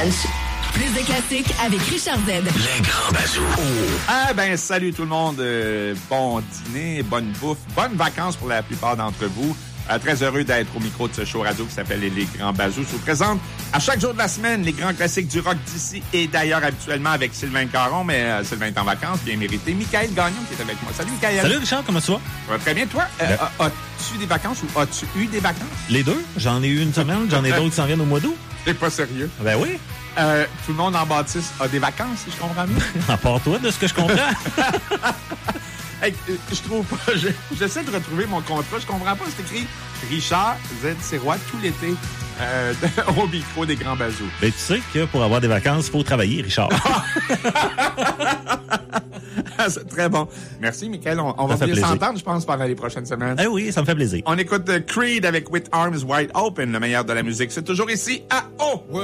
Lunch. Plus de classiques avec Richard Z. Les grands bazous. Ah ben, salut tout le monde. Bon dîner, bonne bouffe, bonnes vacances pour la plupart d'entre vous. Très heureux d'être au micro de ce show radio qui s'appelle Les Grands Bazous. Je vous présente à chaque jour de la semaine les grands classiques du rock d'ici et d'ailleurs habituellement avec Sylvain Caron, mais Sylvain est en vacances, bien mérité. Michael Gagnon qui est avec moi. Salut Michael. Salut Richard, comment tu vas? Ça va très bien. Toi, as-tu des vacances ou as-tu eu des vacances? Les deux. J'en ai eu une semaine, j'en ai d'autres qui s'en viennent au mois d'août. T'es pas sérieux? Ben oui. Tout le monde en bâtisse a des vacances, si je comprends bien. À part toi, de ce que je comprends. Hey, je trouve pas. J'essaie de retrouver mon contrat. Je comprends pas. C'est écrit Richard Z. Sirois tout l'été au micro des Grands Bazous. Ben tu sais que pour avoir des vacances, il faut travailler, Richard. C'est très bon. Merci, Michael. On va bien s'entendre, je pense, pendant les prochaines semaines. Eh oui, ça me fait plaisir. On écoute Creed avec With Arms Wide Open, le meilleur de la musique. C'est toujours ici à O!